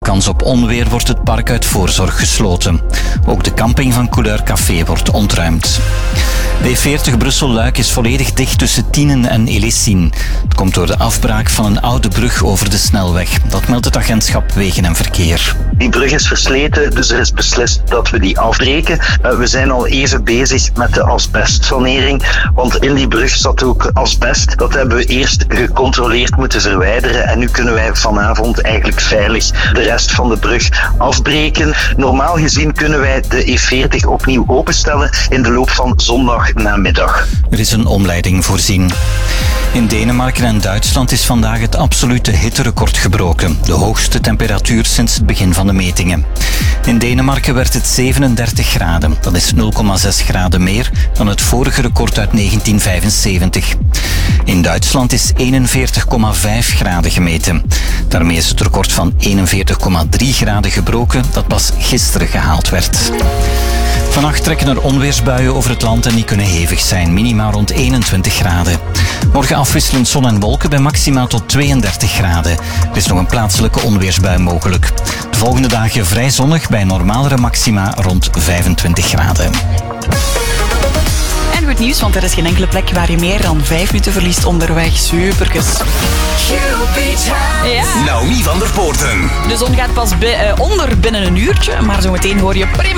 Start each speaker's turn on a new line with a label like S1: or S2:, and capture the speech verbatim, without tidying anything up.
S1: kans op onweer wordt het park uit voorzorg gesloten. Ook de camping van Couleur Café wordt ontruimd. De E veertig Brussel-Luik is volledig dicht tussen Tienen en Elissien. Het komt door de afbraak van een oude brug over de snelweg. Dat meldt het agentschap Wegen en Verkeer.
S2: Die brug is versleten, dus er is beslist dat we die afbreken. Uh, we zijn al even bezig met de asbestsanering, want in die brug zat ook asbest. Dat hebben we eerst gecontroleerd moeten verwijderen en nu kunnen wij vanavond eigenlijk veilig de rest van de brug afbreken. Normaal gezien kunnen wij de E veertig opnieuw openstellen in de loop van zondagnamiddag.
S1: Er is een omleiding voorzien. In Denemarken en Duitsland is vandaag het absolute hitterecord gebroken. De hoogste temperatuur sinds het begin van de metingen. In Denemarken werd het zevenendertig graden. Dat is nul komma zes graden meer dan het vorige record uit negentien vijfenzeventig. In Duitsland is eenenveertig komma vijf graden gemeten. Daarmee is het record van eenenveertig komma drie graden gebroken dat pas gisteren gehaald werd. Vannacht trekken er onweersbuien over het land en die kunnen hevig zijn, minimaal rond eenentwintig graden. Morgen afwisselend zon en wolken bij maximaal tot tweeëndertig graden. Er is nog een plaatselijke onweersbui mogelijk. De volgende dagen vrij zonnig bij normalere maxima rond vijfentwintig graden.
S3: En goed nieuws, want er is geen enkele plek waar je meer dan vijf minuten verliest onderweg. Superkes. Ja.
S4: Naomi van der Poorten.
S3: De zon gaat pas bi- uh, onder binnen een uurtje, maar zometeen hoor je prima